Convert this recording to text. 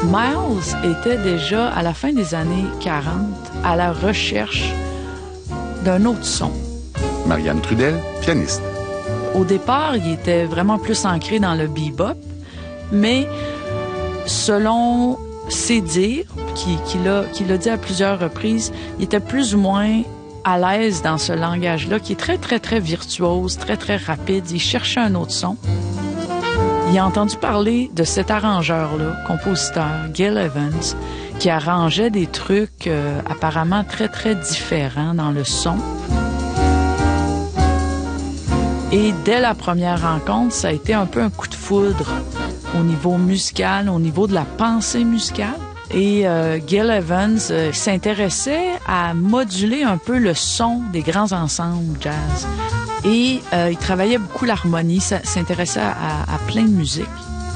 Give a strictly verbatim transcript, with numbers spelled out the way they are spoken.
Miles était déjà, à la fin des années quarante, à la recherche d'un autre son. Marianne Trudel, pianiste. Au départ, il était vraiment plus ancré dans le bebop, mais selon ses dires, qu'il qui l'a, qu'il a dit à plusieurs reprises, il était plus ou moins à l'aise dans ce langage-là, qui est très, très, très virtuose, très, très rapide. Il cherchait un autre son. Il a entendu parler de cet arrangeur-là, compositeur, Gil Evans, qui arrangeait des trucs euh, apparemment très, très différents dans le son. Et dès la première rencontre, ça a été un peu un coup de foudre au niveau musical, au niveau de la pensée musicale. Et euh, Gil Evans euh, s'intéressait à moduler un peu le son des grands ensembles jazz. Et euh, il travaillait beaucoup l'harmonie, s'intéressait à, à plein de musique.